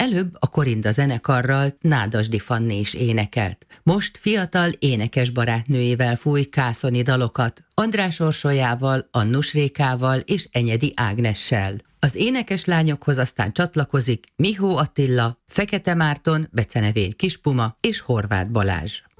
Előbb a Korinda zenekarral Nádasdy Fanni is énekelt. Most fiatal énekes barátnőjével fúj kászoni dalokat, András Orsolyával, Annus Rékával és Enyedi Ágnessel. Az énekes lányokhoz aztán csatlakozik Mihó Attila, Fekete Márton, becenevény Kispuma és Horváth Balázs.